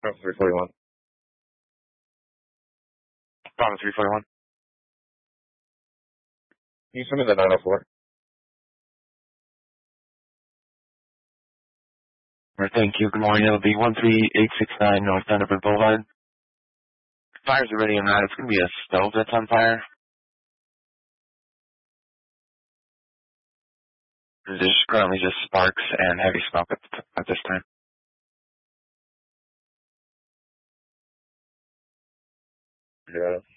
Bravo 341. Bravo 341. Can you send me the 904? Thank you. Good morning. It'll be 13869 North Thunderbird Boulevard. Fire's already in that. It's going to be a stove that's on fire. There's currently just sparks and heavy smoke at this time. Yeah.